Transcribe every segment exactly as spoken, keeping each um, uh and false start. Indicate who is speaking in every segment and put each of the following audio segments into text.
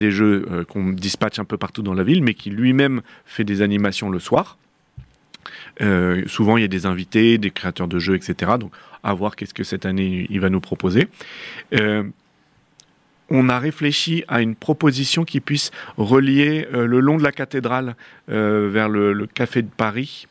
Speaker 1: des jeux euh, qu'on dispatche un peu partout dans la ville, mais qui lui-même fait des animations le soir. Euh, souvent, il y a des invités, des créateurs de jeux, et cetera. Donc, à voir qu'est-ce que cette année il va nous proposer. Euh, on a réfléchi à une proposition qui puisse relier euh, le long de la cathédrale euh, vers le, le Café de Paris,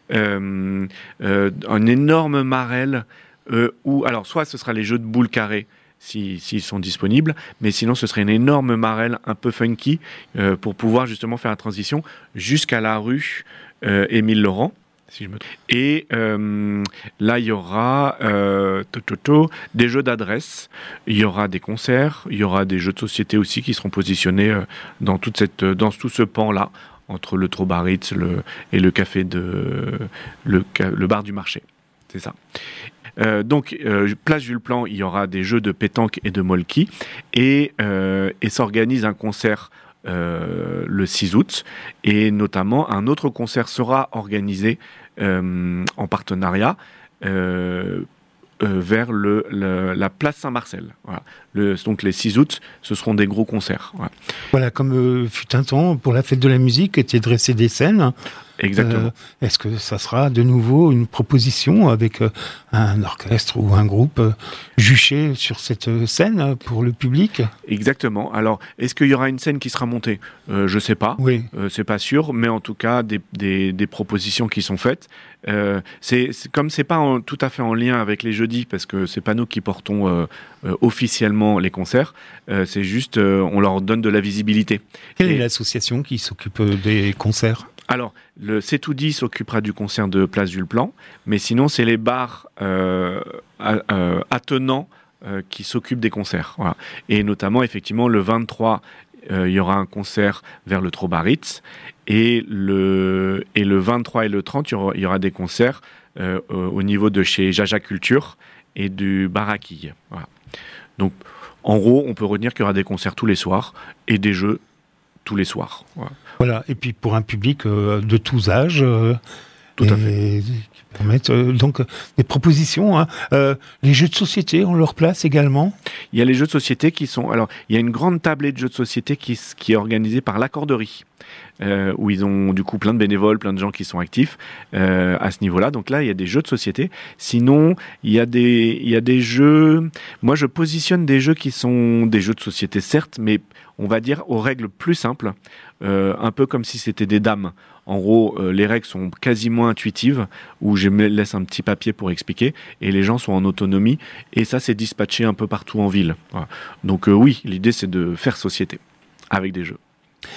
Speaker 1: euh, euh, un énorme marelle euh, où, alors, soit ce sera les jeux de boules carrées, s'ils si, si sont disponibles, mais sinon ce serait une énorme marelle un peu funky euh, pour pouvoir justement faire la transition jusqu'à la rue euh, Émile Laurent. Si je me trompe. Et euh, là, il y aura euh, to, to, to, des jeux d'adresse, il y aura des concerts, il y aura des jeux de société aussi qui seront positionnés euh, dans, toute cette, dans tout ce pan-là, entre le Trobaritz le, et le café de le, le bar du marché. C'est ça. Euh, donc, euh, place Jules Plan, il y aura des jeux de pétanque et de molki, et, euh, et s'organise un concert euh, le six août, et notamment un autre concert sera organisé euh, en partenariat euh, euh, vers le, le, la place Saint-Marcel. Voilà. Le, donc les six août, ce seront des gros concerts. Voilà,
Speaker 2: voilà comme euh, fut un temps pour la fête de la musique, étaient dressées des scènes.
Speaker 1: Exactement.
Speaker 2: Euh, est-ce que ça sera de nouveau une proposition avec euh, un orchestre ou un groupe euh, juché sur cette scène pour le public ?
Speaker 1: Exactement. Alors, est-ce qu'il y aura une scène qui sera montée ? euh, Je ne sais pas.
Speaker 2: Oui.
Speaker 1: Euh, c'est pas sûr, mais en tout cas, des, des, des propositions qui sont faites. Euh, c'est, c'est, comme c'est pas en, tout à fait en lien avec les jeudis, parce que c'est pas nous qui portons euh, euh, officiellement les concerts, euh, c'est juste, euh, on leur donne de la visibilité.
Speaker 2: Quelle
Speaker 1: Et...
Speaker 2: est l'association qui s'occupe des concerts ?
Speaker 1: Alors, le C'est tout dit s'occupera du concert de Place Jules Plan, mais sinon, c'est les bars euh, euh, attenants euh, qui s'occupent des concerts. Voilà. Et notamment, effectivement, le vingt-trois, euh, il y aura un concert vers le Trobaritz, et le, et le vingt-trois et le trente, il y aura, il y aura des concerts euh, au niveau de chez Jaja Culture et du bar à quilles. Voilà. Donc, en gros, on peut retenir qu'il y aura des concerts tous les soirs et des jeux tous les soirs. Voilà.
Speaker 2: Voilà, et puis pour un public euh, de tous âges, euh,
Speaker 1: tout
Speaker 2: et,
Speaker 1: à fait.
Speaker 2: qui permettent euh, donc des propositions. Hein. Euh, les jeux de société ont leur place également.
Speaker 1: Il y a les jeux de société qui sont. Alors, il y a une grande tablée de jeux de société qui, qui est organisée par l'Accorderie, euh, où ils ont du coup plein de bénévoles, plein de gens qui sont actifs euh, à ce niveau-là. Donc là, il y a des jeux de société. Sinon, il y a des, il y a des jeux. Moi, je positionne des jeux qui sont des jeux de société, certes, mais on va dire aux règles plus simples, euh, un peu comme si c'était des dames. En gros, euh, les règles sont quasiment intuitives, où je me laisse un petit papier pour expliquer, et les gens sont en autonomie, et ça, c'est dispatché un peu partout en ville. Voilà. Donc euh, oui, l'idée, c'est de faire société avec des jeux.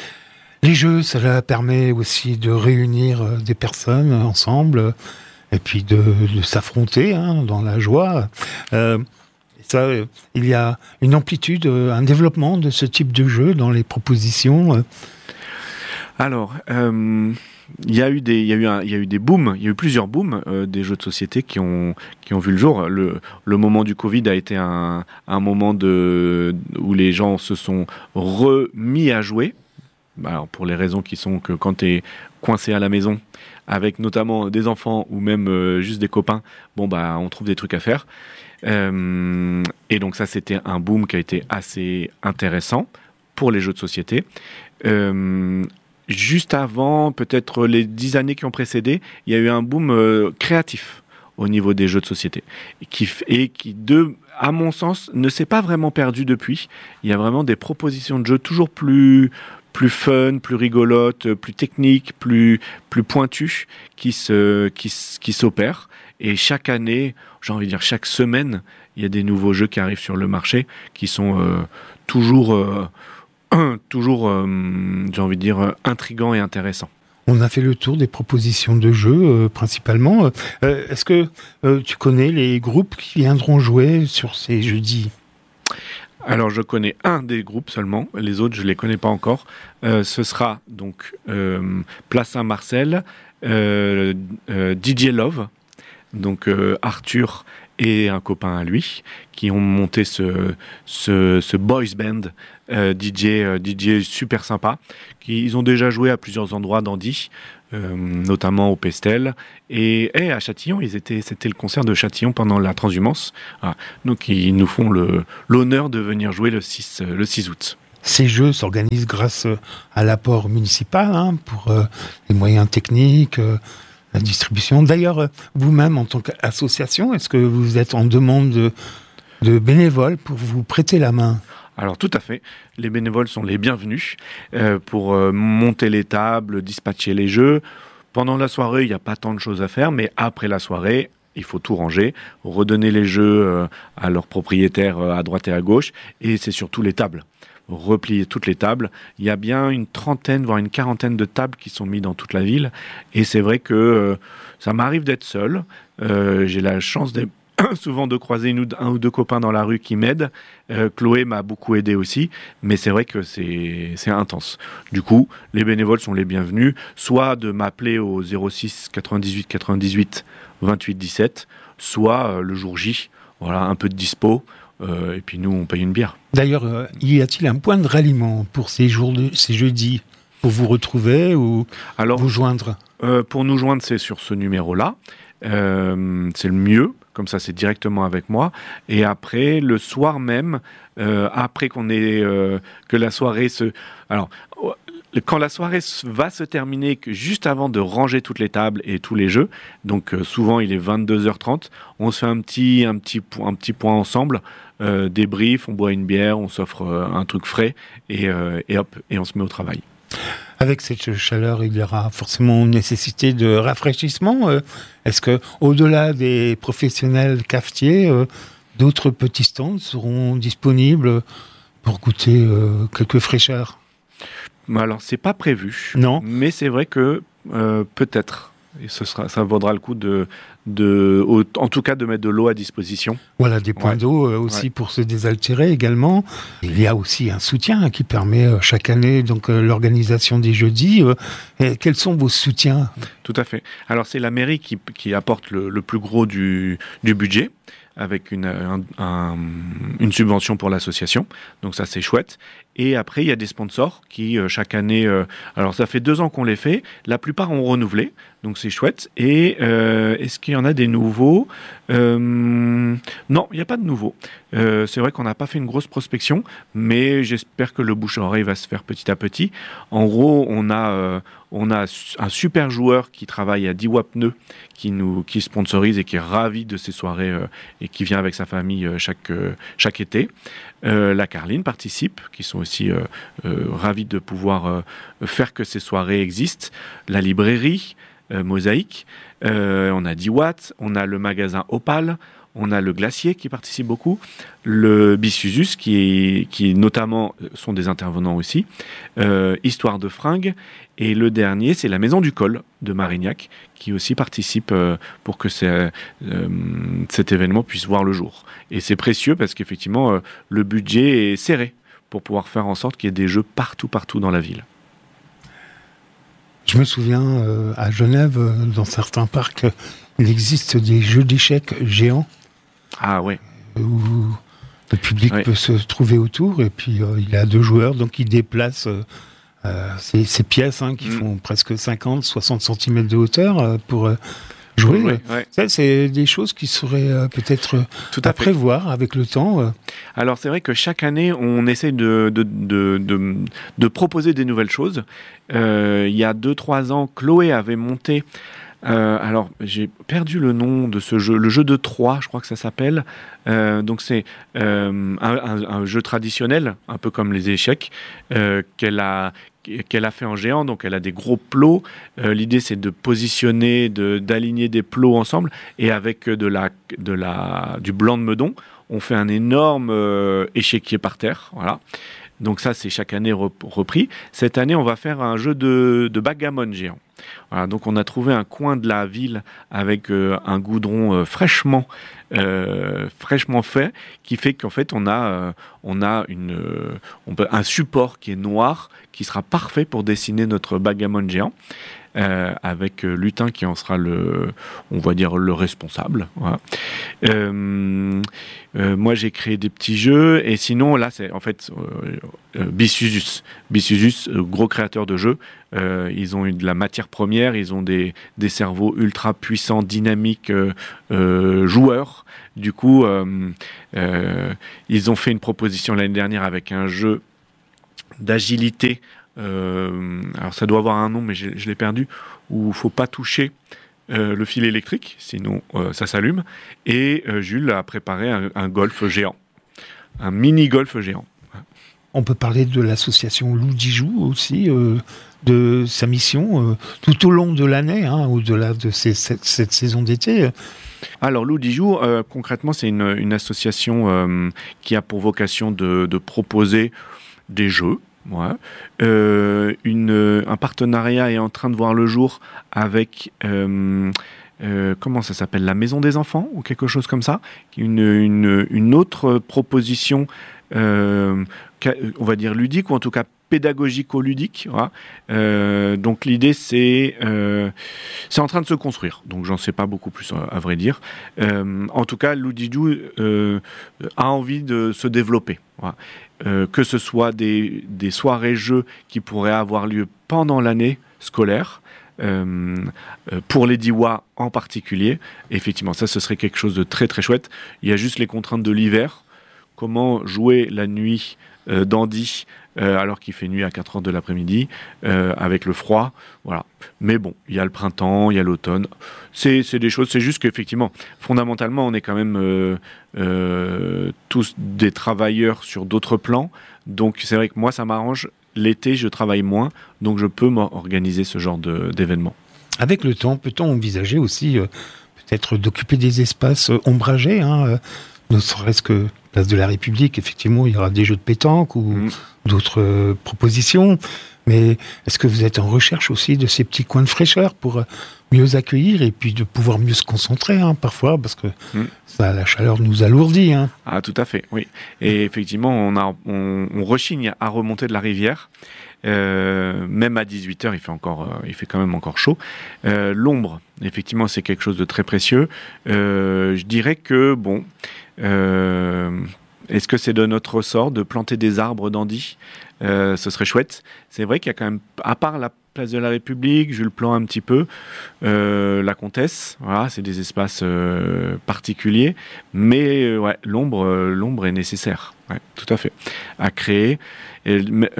Speaker 2: Les jeux, cela permet aussi de réunir des personnes ensemble, et puis de, de s'affronter hein, dans la joie. Euh, Ça, il y a une amplitude, un développement de ce type de jeu dans les propositions.
Speaker 1: Alors, euh, il y a eu des, il y a eu un, il y a eu des booms, il y a eu plusieurs booms euh, des jeux de société qui ont, qui ont vu le jour. Le, le moment du Covid a été un, un moment de, où les gens se sont remis à jouer. Alors, pour les raisons qui sont que quand tu es coincé à la maison, avec notamment des enfants ou même euh, juste des copains, bon bah on trouve des trucs à faire. Euh, et donc ça, c'était un boom qui a été assez intéressant pour les jeux de société. Euh, juste avant, peut-être les dix années qui ont précédé, il y a eu un boom euh, créatif au niveau des jeux de société, qui, et qui, de, à mon sens, ne s'est pas vraiment perdu depuis. Il y a vraiment des propositions de jeux toujours plus... plus fun, plus rigolotes, plus techniques, plus, plus pointues, qui, se, qui, qui s'opèrent. Et chaque année, j'ai envie de dire chaque semaine, il y a des nouveaux jeux qui arrivent sur le marché, qui sont euh, toujours, euh, toujours euh, j'ai envie de dire, intrigants et intéressants.
Speaker 2: On a fait le tour des propositions de jeux, euh, principalement. Euh, est-ce que euh, tu connais les groupes qui viendront jouer sur ces jeudis ?
Speaker 1: Alors, je connais un des groupes seulement, les autres, je ne les connais pas encore. Euh, ce sera donc euh, Place Saint-Marcel, euh, euh, D J Love, donc euh, Arthur et un copain à lui, qui ont monté ce, ce, ce boys band euh, D J, euh, D J super sympa. Qui, ils ont déjà joué à plusieurs endroits d'Andy, euh, notamment au Pestel. Et, et à Châtillon, ils étaient, c'était le concert de Châtillon pendant la transhumance. Voilà. Donc ils nous font le, l'honneur de venir jouer le six, le six août.
Speaker 2: ces jeux s'organisent grâce à l'apport municipal hein, pour euh, les moyens techniques, euh, la distribution. D'ailleurs, euh, vous-même, en tant qu'association, est-ce que vous êtes en demande de, de bénévoles pour vous prêter la main ?
Speaker 1: Alors tout à fait, les bénévoles sont les bienvenus euh, pour euh, monter les tables, dispatcher les jeux. Pendant la soirée, il n'y a pas tant de choses à faire, mais après la soirée, il faut tout ranger, redonner les jeux euh, à leurs propriétaires euh, à droite et à gauche, et c'est surtout les tables. Replier toutes les tables. Il y a bien une trentaine, voire une quarantaine de tables qui sont mises dans toute la ville, et c'est vrai que euh, ça m'arrive d'être seul. Euh, j'ai la chance d'être souvent de croiser une ou deux, un ou deux copains dans la rue qui m'aident. Euh, Chloé m'a beaucoup aidé aussi, mais c'est vrai que c'est, c'est intense. Du coup, les bénévoles sont les bienvenus, soit de m'appeler au zéro six quatre-vingt-dix-huit quatre-vingt-dix-huit vingt-huit dix-sept, soit euh, le jour J, voilà, un peu de dispo, euh, et puis nous, on paye une bière.
Speaker 2: D'ailleurs, euh, y a-t-il un point de ralliement pour ces jours de, ces jeudis, pour vous retrouver ou
Speaker 1: Alors,
Speaker 2: vous joindre ?
Speaker 1: euh, Pour nous joindre, c'est sur ce numéro-là. Euh, c'est le mieux, comme ça c'est directement avec moi. Et après, le soir même, euh, après qu'on ait euh, que la soirée se, alors quand la soirée va se terminer, que juste avant de ranger toutes les tables et tous les jeux, donc euh, souvent il est vingt-deux heures trente, on se fait un petit un petit un petit point ensemble, euh, débrief, on boit une bière, on s'offre euh, un truc frais et euh, et hop et on se met au travail.
Speaker 2: Avec cette chaleur, il y aura forcément une nécessité de rafraîchissement. Est-ce que, au-delà des professionnels cafetiers, euh, d'autres petits stands seront disponibles pour goûter euh, quelques fraîcheurs ?
Speaker 1: Alors, c'est pas prévu.
Speaker 2: Non.
Speaker 1: Mais c'est vrai que euh, peut-être. Et ce sera, ça vaudra le coup de, de, au, en tout cas, de mettre de l'eau à disposition.
Speaker 2: Voilà, des points ouais. d'eau euh, aussi ouais. pour se désaltérer également. Il y a aussi un soutien qui permet euh, chaque année donc euh, l'organisation des jeudis. Euh, et quels sont vos soutiens ?
Speaker 1: Tout à fait. Alors c'est la mairie qui, qui apporte le, le plus gros du, du budget, avec une, un, un, une subvention pour l'association. Donc ça, c'est chouette. Et après, il y a des sponsors qui, euh, chaque année... Euh, alors, ça fait deux ans qu'on les fait. La plupart ont renouvelé. Donc, c'est chouette. Et euh, est-ce qu'il y en a des nouveaux ? euh, Non, il n'y a pas de nouveaux. Euh, c'est vrai qu'on n'a pas fait une grosse prospection, mais j'espère que le bouche-à-oreille va se faire petit à petit. En gros, on a... Euh, On a un super joueur qui travaille à Diwa Pneus, qui nous qui sponsorise et qui est ravi de ces soirées euh, et qui vient avec sa famille euh, chaque euh, chaque été. Euh, la Carline participe, qui sont aussi euh, euh, ravis de pouvoir euh, faire que ces soirées existent. La librairie euh, Mosaïque, euh, on a Diwat, on a le magasin Opal. On a le Glacier qui participe beaucoup, le Bisusus qui, est, qui notamment sont des intervenants aussi, euh, Histoire de Fringues, et le dernier c'est la Maison du Col de Marignac qui aussi participe euh, pour que euh, cet événement puisse voir le jour. Et c'est précieux parce qu'effectivement euh, le budget est serré pour pouvoir faire en sorte qu'il y ait des jeux partout, partout dans la ville.
Speaker 2: Je me souviens, euh, à Genève, dans certains parcs, il existe des jeux d'échecs géants.
Speaker 1: Ah ouais.
Speaker 2: Où le public ouais. peut se trouver autour et puis euh, il y a deux joueurs, donc ils déplacent euh, ces, ces pièces hein, qui mmh. font presque cinquante à soixante centimètres de hauteur euh, pour euh, jouer.
Speaker 1: Ouais, ouais.
Speaker 2: Ça, c'est des choses qui seraient euh, peut-être Tout à, à prévoir avec le temps. Euh.
Speaker 1: Alors c'est vrai que chaque année, on essaie de, de, de, de, de proposer des nouvelles choses. Euh, il y a deux trois ans, Chloé avait monté... Euh, alors, j'ai perdu le nom de ce jeu, le jeu de Troie, je crois que ça s'appelle. Euh, donc, c'est euh, un, un, un jeu traditionnel, un peu comme les échecs, euh, qu'elle a, qu'elle a fait en géant. Donc, elle a des gros plots. Euh, l'idée, c'est de positionner, de, d'aligner des plots ensemble. Et avec de la, de la, du blanc de meudon, on fait un énorme euh, échiquier par terre. Voilà. Donc ça, c'est chaque année repris. Cette année, on va faire un jeu de, de backgammon géant. Voilà, donc on a trouvé un coin de la ville avec euh, un goudron euh, fraîchement, euh, fraîchement fait, qui fait qu'en fait on a, euh, on a une, euh, on peut, un support qui est noir, qui sera parfait pour dessiner notre backgammon géant. Euh, avec euh, Lutin qui en sera le, on va dire le responsable. Voilà. Euh, euh, moi j'ai créé des petits jeux et sinon là c'est en fait euh, euh, Bisusus, Bisusus, euh, gros créateur de jeux. Euh, ils ont eu de la matière première, ils ont des des cerveaux ultra puissants, dynamiques, euh, euh, joueurs. Du coup, euh, euh, ils ont fait une proposition l'année dernière avec un jeu d'agilité. Euh, alors ça doit avoir un nom, mais je, je l'ai perdu. Où il ne faut pas toucher euh, le fil électrique, sinon euh, ça s'allume. Et euh, Jules a préparé un, un golf géant, un mini golf géant.
Speaker 2: On peut parler de l'association Loup Dijou aussi, euh, de sa mission euh, tout au long de l'année, hein, au-delà de ces, cette, cette saison d'été.
Speaker 1: Alors Loup Dijou, euh, concrètement, c'est une, une association euh, qui a pour vocation de, de proposer des jeux. Ouais. Euh, une, un partenariat est en train de voir le jour avec... Euh, Euh, comment ça s'appelle, la Maison des Enfants ou quelque chose comme ça, une, une, une autre proposition, euh, on va dire ludique ou en tout cas pédagogico-ludique. Voilà. Euh, donc l'idée c'est euh, c'est en train de se construire. Donc j'en sais pas beaucoup plus à, à vrai dire. Euh, en tout cas, Loup Dijou euh, a envie de se développer. Voilà. Euh, que ce soit des, des soirées jeux qui pourraient avoir lieu pendant l'année scolaire. Euh, pour les Diois en particulier, effectivement, ça ce serait quelque chose de très très chouette. Il y a juste les contraintes de l'hiver. Comment jouer la nuit euh, d'Andy euh, alors qu'il fait nuit à quatre heures de l'après-midi euh, avec le froid, voilà. Mais bon, il y a le printemps, il y a l'automne. C'est, c'est des choses, c'est juste qu'effectivement, fondamentalement, on est quand même euh, euh, tous des travailleurs sur d'autres plans. Donc c'est vrai que moi, ça m'arrange. L'été, je travaille moins, donc je peux m'organiser ce genre de, d'événements.
Speaker 2: Avec le temps, peut-on envisager aussi euh, peut-être d'occuper des espaces euh, ombragés, hein, euh, ne serait-ce que place de la République, effectivement, il y aura des jeux de pétanque ou mmh. d'autres euh, propositions. Mais est-ce que vous êtes en recherche aussi de ces petits coins de fraîcheur pour euh, mieux accueillir et puis de pouvoir mieux se concentrer, hein, parfois, parce que mmh. ça, la chaleur nous alourdit. Hein.
Speaker 1: Ah, tout à fait, oui. Et effectivement, on, a, on, on rechigne à remonter de la rivière. Euh, même à dix-huit heures, il fait encore, euh, il fait quand même encore chaud. Euh, l'ombre, effectivement, c'est quelque chose de très précieux. Euh, je dirais que, bon, euh, est-ce que c'est de notre ressort de planter des arbres d'Andy ? euh, Ce serait chouette. C'est vrai qu'il y a quand même, à part la place de la République, je le plante un petit peu, euh, la Comtesse, voilà, c'est des espaces euh, particuliers, mais euh, ouais, l'ombre, euh, l'ombre est nécessaire, ouais, tout à fait, à créer. Et,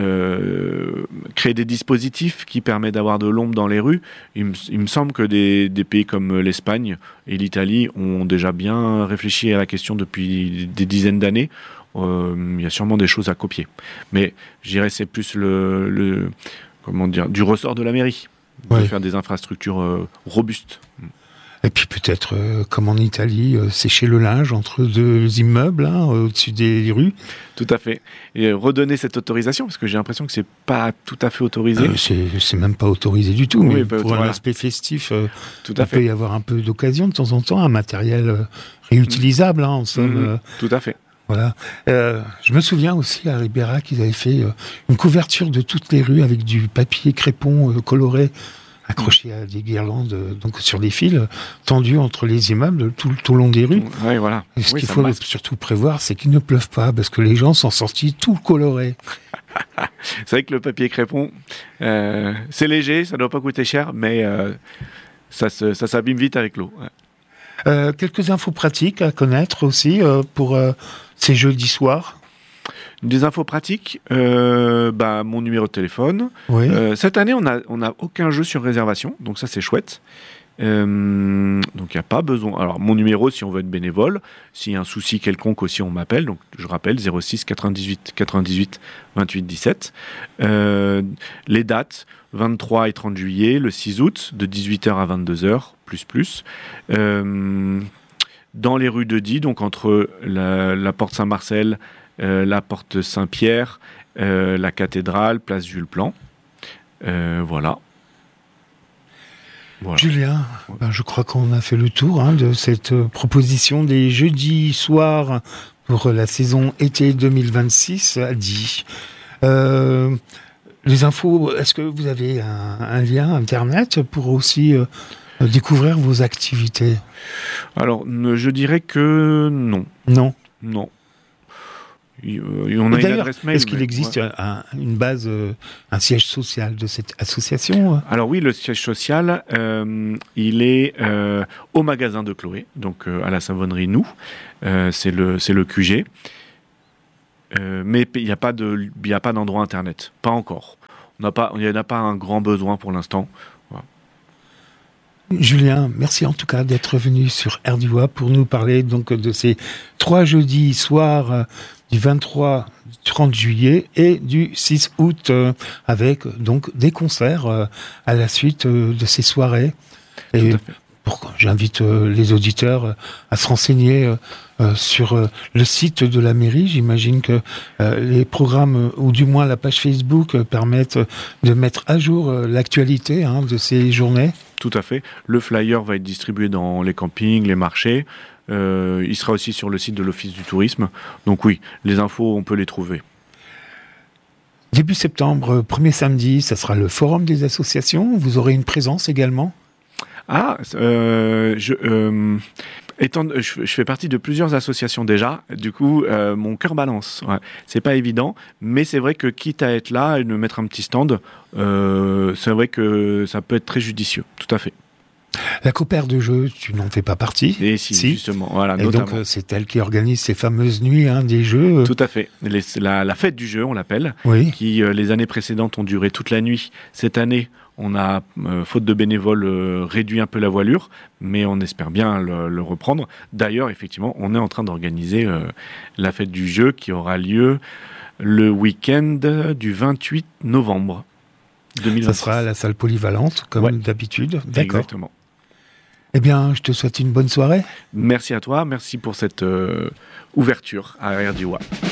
Speaker 1: euh, créer des dispositifs qui permettent d'avoir de l'ombre dans les rues. Il me, il me semble que des, des pays comme l'Espagne et l'Italie ont déjà bien réfléchi à la question depuis des dizaines d'années. Euh, il y a sûrement des choses à copier. Mais je dirais que c'est plus le, le, comment dire, du ressort de la mairie, ouais. de faire des infrastructures euh, robustes.
Speaker 2: Et puis peut-être, euh, comme en Italie, euh, sécher le linge entre deux immeubles, hein, au-dessus des rues.
Speaker 1: Tout à fait. Et redonner cette autorisation, parce que j'ai l'impression que c'est pas tout à fait autorisé.
Speaker 2: Euh, c'est, c'est même pas autorisé du tout. Oui, mais pour voilà. un aspect festif, euh, tout à il fait. peut y avoir un peu d'occasion de temps en temps, un matériel euh, réutilisable, hein, en somme.
Speaker 1: Mmh,
Speaker 2: euh,
Speaker 1: tout à fait.
Speaker 2: Voilà. Euh, je me souviens aussi à Ribera qu'ils avaient fait euh, une couverture de toutes les rues avec du papier crépon euh, coloré, accroché à des guirlandes, donc sur des fils tendus entre les immeubles tout, tout le long des rues.
Speaker 1: Ouais, voilà.
Speaker 2: Et ce
Speaker 1: oui,
Speaker 2: qu'il faut surtout prévoir, c'est qu'il ne pleuve pas, parce que les gens sont sortis tout colorés.
Speaker 1: C'est vrai que le papier crépon, euh, c'est léger, ça ne doit pas coûter cher, mais euh, ça, se, ça s'abîme vite avec l'eau. Ouais.
Speaker 2: Euh, quelques infos pratiques à connaître aussi euh, pour euh, ces jeudis soirs.
Speaker 1: Des infos pratiques, euh, bah, mon numéro de téléphone.
Speaker 2: Oui.
Speaker 1: Euh, cette année, on n'a on a aucun jeu sur réservation, donc ça c'est chouette. Euh, donc il n'y a pas besoin. Alors mon numéro, si on veut être bénévole, s'il y a un souci quelconque aussi, on m'appelle. Donc je rappelle zéro six quatre-vingt-dix-huit quatre-vingt-dix-huit vingt-huit dix-sept. Euh, les dates vingt-trois et trente juillet, le six août, de dix-huit heures à vingt-deux heures, plus plus. Euh, dans les rues de Die, donc entre la, la porte Saint-Marcel, Euh, la porte Saint-Pierre, euh, la cathédrale, place Jules Plan. Euh, voilà.
Speaker 2: voilà. Julien, ben, je crois qu'on a fait le tour hein, de cette euh, proposition des jeudis soirs pour la saison été deux mille vingt-six à Die. Euh, les infos, est-ce que vous avez un, un lien internet pour aussi euh, découvrir vos activités ?
Speaker 1: Alors, je dirais que non.
Speaker 2: Non.
Speaker 1: Non. On a une adresse mail.
Speaker 2: Est-ce qu'il existe ouais. un, une base, un siège social de cette association ?
Speaker 1: Alors oui, le siège social, euh, il est euh, au magasin de Chloé, donc euh, à la Savonnerie Nou. Euh, c'est le c'est le Q G. Euh, mais il n'y a pas de, il n'y a pas d'endroit internet, pas encore. On n'a pas, il n'y en a pas un grand besoin pour l'instant. Voilà.
Speaker 2: Julien, merci en tout cas d'être venu sur R D W A pour nous parler donc de ces trois jeudis soirs euh, du vingt-trois, trente juillet et du six août euh, avec donc des concerts euh, à la suite euh, de ces soirées. Et pour, j'invite euh, les auditeurs euh, à se renseigner euh, euh, sur euh, le site de la mairie. J'imagine que euh, les programmes, euh, ou du moins la page Facebook, euh, permettent de mettre à jour euh, l'actualité hein, de ces journées.
Speaker 1: Tout à fait. Le flyer va être distribué dans les campings, les marchés. Euh, il sera aussi sur le site de l'Office du tourisme. Donc oui, les infos, on peut les trouver.
Speaker 2: Début septembre, premier samedi, ça sera le forum des associations. Vous aurez une présence également ?
Speaker 1: Ah, euh, je, euh, étant, je, je fais partie de plusieurs associations déjà. Du coup, euh, mon cœur balance. Ouais. C'est pas évident, mais c'est vrai que quitte à être là et de mettre un petit stand, euh, c'est vrai que ça peut être très judicieux. Tout à fait.
Speaker 2: La Coopère de jeux, tu n'en fais pas partie.
Speaker 1: Et si, si. Justement, voilà,
Speaker 2: et
Speaker 1: notamment.
Speaker 2: donc euh, c'est elle qui organise ces fameuses nuits hein, des jeux.
Speaker 1: Tout à fait. Les, la, la fête du jeu, on l'appelle,
Speaker 2: oui.
Speaker 1: qui euh, les années précédentes ont duré toute la nuit. Cette année, on a, euh, faute de bénévoles, euh, réduit un peu la voilure, mais on espère bien le, le reprendre. D'ailleurs, effectivement, on est en train d'organiser euh, la fête du jeu qui aura lieu le week-end du vingt-huit novembre deux mille vingt-six.
Speaker 2: Ça sera à la salle polyvalente, comme ouais. d'habitude. D'accord.
Speaker 1: Exactement.
Speaker 2: Eh bien, je te souhaite une bonne soirée.
Speaker 1: Merci à toi, merci pour cette euh, ouverture à R D W A.